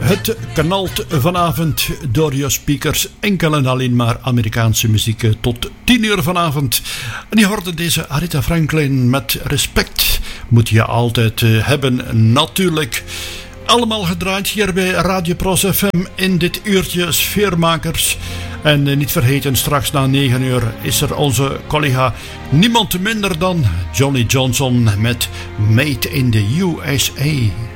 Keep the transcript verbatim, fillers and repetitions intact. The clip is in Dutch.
Het knalt vanavond door je speakers enkel en alleen maar Amerikaanse muziek tot tien uur vanavond. En je hoorde deze Aretha Franklin met respect. Moet je altijd hebben, natuurlijk. Allemaal gedraaid hier bij Radio Pros F M in dit uurtje Sfeermakers. En niet vergeten, straks na negen uur is er onze collega niemand minder dan Johnny Johnson met Made in the U S A.